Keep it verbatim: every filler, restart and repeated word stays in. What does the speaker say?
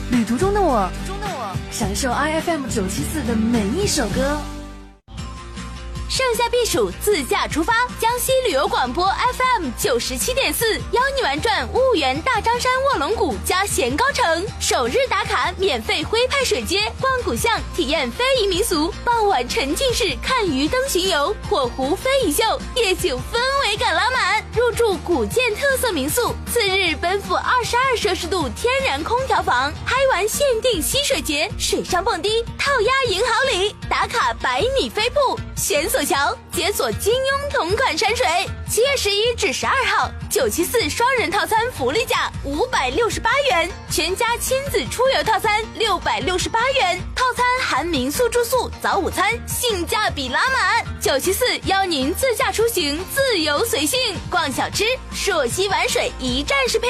旅途中的我，中的我，享受 I F M 九七四的每一首歌。 盛夏避暑，自驾出发，江西旅游广播 F M 九十七点四，邀你玩转婺源大张山卧龙谷加咸高城，首日打卡免费徽派水街，逛古巷，体验非遗民俗，傍晚沉浸式看鱼灯巡游，火狐非遗秀，夜景氛围感拉满，入住古建特色民宿，次日奔赴二十二摄氏度天然空调房，嗨玩限定溪水节，水上蹦迪，套鸭赢好礼，打卡百米飞瀑，悬索桥，解锁金庸同款山水。七月十一至十二号，九七四双人套餐福利价五百六十八元，全家亲子出游套餐六百六十八元，套餐含民宿住宿、早午餐，性价比拉满。九七四邀您自驾出行，自由随性，逛小吃，朔溪玩水，一站式配。